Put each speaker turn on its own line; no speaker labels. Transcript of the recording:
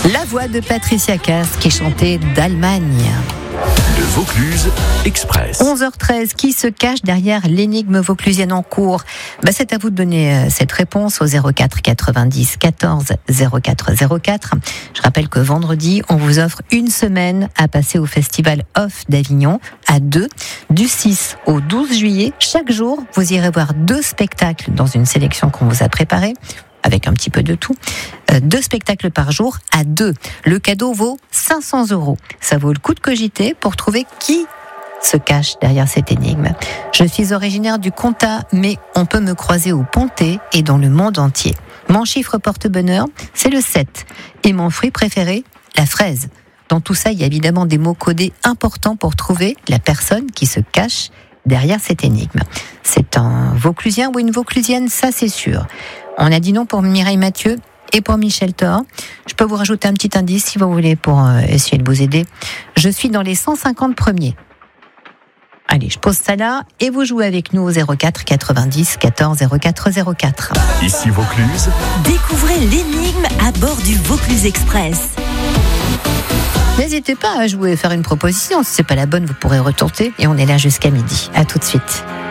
La voix de Patricia Cass qui chantait d'Allemagne.
Le Vaucluse Express.
11h13, qui se cache derrière l'énigme vauclusienne en cours? C'est à vous de donner cette réponse au 04 90 14 04 04. Je rappelle que vendredi, on vous offre une semaine à passer au Festival Off d'Avignon à 2, du 6 au 12 juillet. Chaque jour, vous irez voir 2 spectacles dans une sélection qu'on vous a préparée, avec un petit peu de tout. 2 spectacles par jour à 2. Le cadeau vaut 500 €. Ça vaut le coup de cogiter pour trouver qui se cache derrière cette énigme. Je suis originaire du Comtat, mais on peut me croiser au Pontet et dans le monde entier. Mon chiffre porte-bonheur, c'est le 7. Et mon fruit préféré, la fraise. Dans tout ça, il y a évidemment des mots codés importants pour trouver la personne qui se cache derrière cette énigme. C'est un Vauclusien ou une Vauclusienne, ça c'est sûr. On a dit non pour Mireille Mathieu et pour Michel Thor. Je peux vous rajouter un petit indice si vous voulez pour essayer de vous aider. Je suis dans les 150 premiers. Allez, je pose ça là et vous jouez avec nous au 04 90 14 04 04.
Ici Vaucluse.
Découvrez l'énigme à bord du Vaucluse Express.
N'hésitez pas à jouer, faire une proposition. Si c'est pas la bonne, vous pourrez retenter et on est là jusqu'à midi. À tout de suite.